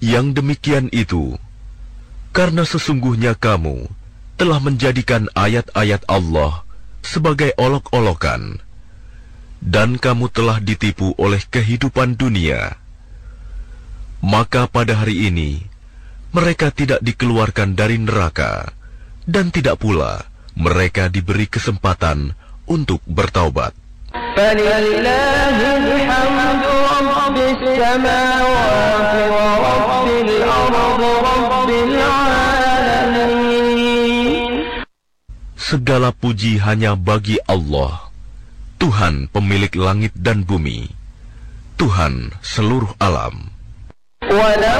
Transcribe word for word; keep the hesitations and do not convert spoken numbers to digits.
Yang demikian itu, karena sesungguhnya kamu telah menjadikan ayat-ayat Allah sebagai olok-olokan, dan kamu telah ditipu oleh kehidupan dunia. Maka pada hari ini, mereka tidak dikeluarkan dari neraka, dan tidak pula mereka diberi kesempatan untuk bertaubat. Segala puji hanya bagi Allah, Tuhan pemilik langit dan bumi, Tuhan seluruh alam.